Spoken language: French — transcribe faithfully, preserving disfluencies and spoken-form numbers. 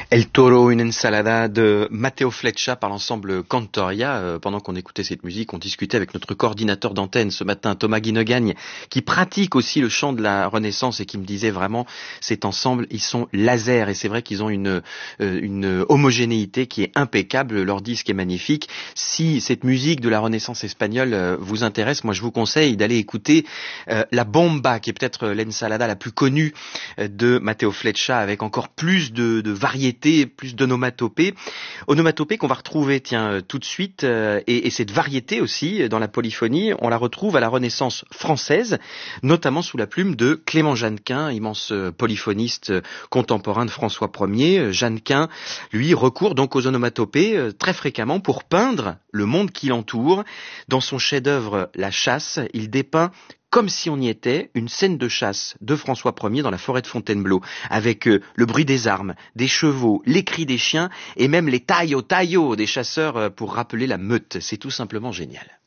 El Toro, une ensalada de Matteo Fleccia par l'ensemble Cantoria. Euh, pendant qu'on écoutait cette musique, on discutait avec notre coordinateur d'antenne ce matin, Thomas Guinogagne, qui pratique aussi le chant de la Renaissance et qui me disait vraiment, cet ensemble, ils sont laser et c'est vrai qu'ils ont une, euh, une homogénéité qui est impeccable. Leur disque est magnifique. Si cette musique de la Renaissance espagnole euh, vous intéresse, moi je vous conseille d'aller écouter euh, la Bomba, qui est peut-être l'ensalada la plus connue euh, de Matteo Fleccia, avec encore plus de, de variété, plus d'onomatopées. Onomatopées qu'on va retrouver, tiens, tout de suite, euh, et, et cette variété aussi dans la polyphonie, on la retrouve à la Renaissance française, notamment sous la plume de Clément Jeannequin, immense polyphoniste contemporain de François Ier. Jeannequin, lui, recourt donc aux onomatopées euh, très fréquemment pour peindre le monde qui l'entoure. Dans son chef-d'œuvre La Chasse, il dépeint comme si on y était, une scène de chasse de François Ier dans la forêt de Fontainebleau, avec euh, le bruit des armes, des chevaux, les cris des chiens et même les taillots taillots des chasseurs euh, pour rappeler la meute. C'est tout simplement génial.